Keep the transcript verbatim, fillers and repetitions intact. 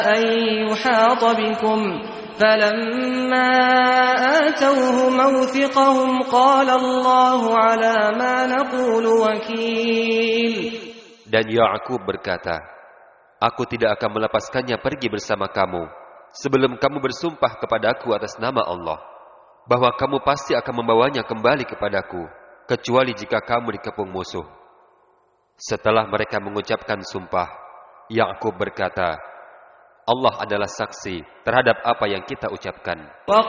أن يحاط بكم فلما آتوه موثقهم قال الله على ما نقول وكيل. Dan Ya'qub berkata, aku tidak akan melepaskannya pergi bersama kamu sebelum kamu bersumpah kepadaku atas nama Allah bahwa kamu pasti akan membawanya kembali kepadaku kecuali jika kamu dikepung musuh. Setelah mereka mengucapkan sumpah, Ya'qub berkata, Allah adalah saksi terhadap apa yang kita ucapkan.